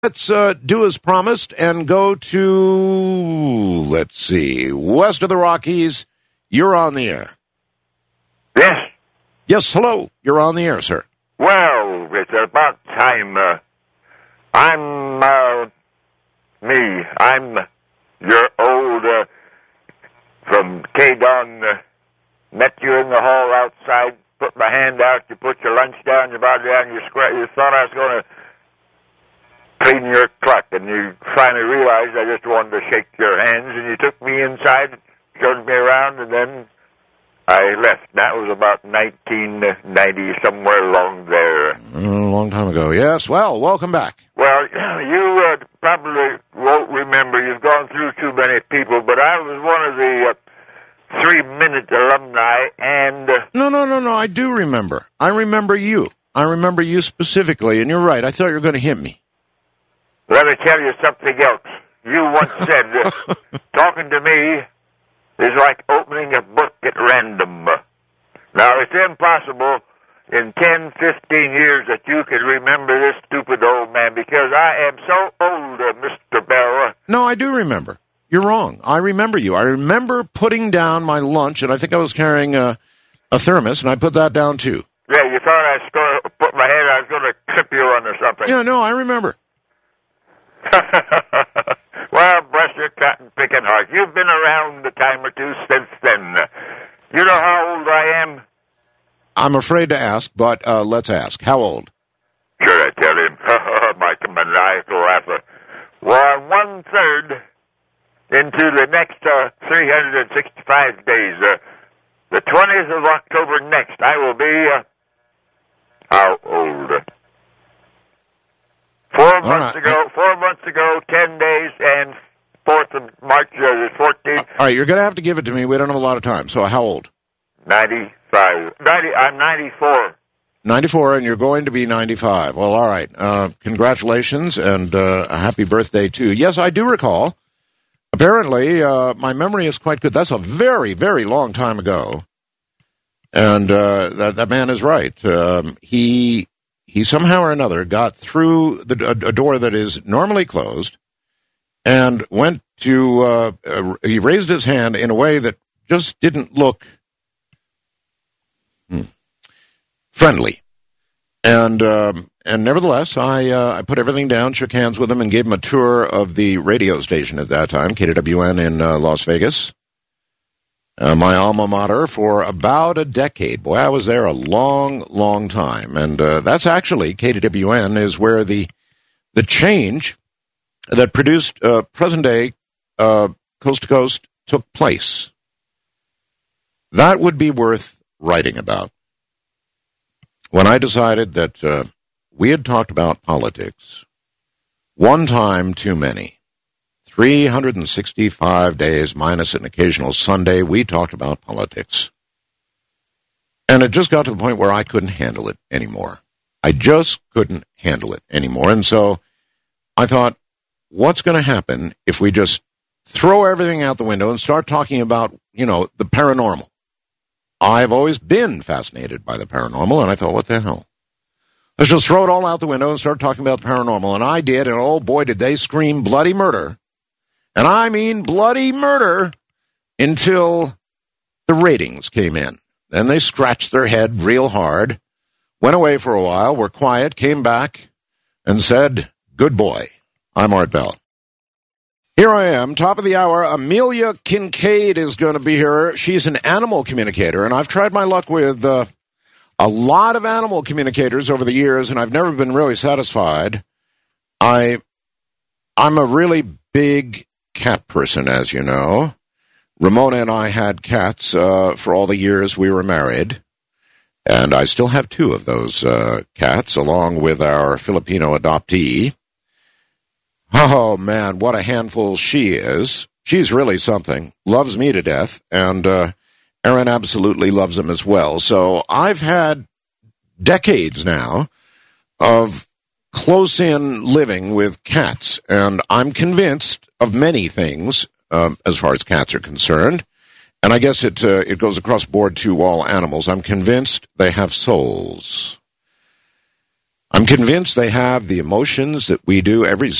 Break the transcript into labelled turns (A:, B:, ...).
A: Let's do as promised and go to, let's see, west of the Rockies. You're on the air.
B: Yes.
A: Yes, hello. You're on the air, sir.
B: Well, it's about time. I'm me. I'm your old, from K-Don, met you in the hall outside, put my hand out, you put your lunch down, your body down, you thought I was going to clean your truck, and you finally realized I just wanted to shake your hands, and you took me inside, showed me around, and then I left. That was about 1990, somewhere along there.
A: A long time ago, yes. Well, welcome back.
B: Well, you probably won't remember. You've gone through too many people, but I was one of the 3-minute alumni, and...
A: No, I do remember. I remember you. I remember you specifically, and you're right. I thought you were going to hit me.
B: Let me tell you something else. You once said, talking to me is like opening a book at random. Now, it's impossible in 10, 15 years that you can remember this stupid old man, because I am so old, Mr. Bell.
A: No, I do remember. You're wrong. I remember you. I remember putting down my lunch, and I think I was carrying a thermos, and I put that down, too.
B: Yeah, you thought I was going to put my head, I was going to clip you on or something.
A: Yeah, no, I remember.
B: Well, bless your cotton-picking heart. You've been around a time or two since then. You know how old I am?
A: I'm afraid to ask, but let's ask. How old?
B: Should I tell him? My maniacal laugher. Well, I'm 1/3 into the next 365 days. The 20th of October next, I will be how old? 4 months ago, 10 days, and 4th of March, 14th.
A: All right, you're going to have to give it to me. We don't have a lot of time. So how old?
B: 95. I'm 94.
A: 94, and you're going to be 95. Well, all right. Congratulations, and a happy birthday, too. Yes, I do recall. Apparently, my memory is quite good. That's a very, very long time ago. And that man is right. He somehow or another got through a door that is normally closed and went to, he raised his hand in a way that just didn't look friendly. And nevertheless, I put everything down, shook hands with him, and gave him a tour of the radio station at that time, KWN in Las Vegas. My alma mater for about a decade. Boy, I was there a long, long time. And that's actually, KWN is where the change that produced present-day Coast to Coast took place. That would be worth writing about. When I decided that we had talked about politics, one time too many. 365 days minus an occasional Sunday, we talked about politics. And it just got to the point where I couldn't handle it anymore. I just couldn't handle it anymore. And so I thought, what's going to happen if we just throw everything out the window and start talking about, the paranormal? I've always been fascinated by the paranormal, and I thought, what the hell? Let's just throw it all out the window and start talking about the paranormal. And I did, and oh boy, did they scream bloody murder. And I mean bloody murder until the ratings came in. Then they scratched their head real hard, went away for a while, were quiet, came back, and said, good boy. I'm Art Bell. Here I am, top of the hour. Amelia Kincaid is going to be here. She's an animal communicator, and I've tried my luck with a lot of animal communicators over the years, and I've never been really satisfied. I'm a really big cat person, as you know. Ramona and I had cats for all the years we were married, and I still have 2 of those cats, along with our Filipino adoptee. Oh, man, what a handful she is. She's really something. Loves me to death, and Aaron absolutely loves him as well. So I've had decades now of close-in living with cats, and I'm convinced of many things as far as cats are concerned, and I guess it goes across the board to all animals. I'm convinced they have souls. I'm convinced they have the emotions that we do. Every